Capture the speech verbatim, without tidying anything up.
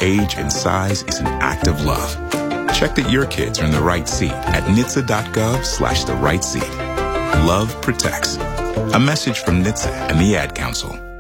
age, and size is an act of love. Check that your kids are in the right seat at N H T S A dot gov slash the right seat. Love protects. A message from N H T S A and the Ad Council.